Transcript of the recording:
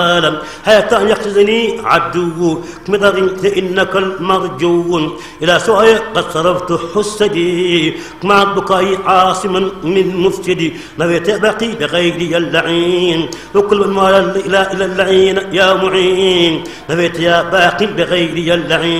حتى يقصدني عدو كمدغ إنك المرجو إلى سوء قد صرفت حسدي مع البكاء عاصما من مفسدي نبيت باقي بغيري اللعين وكل من مال إلى اللعين يا معين نبيت يا باقي بغيري اللعين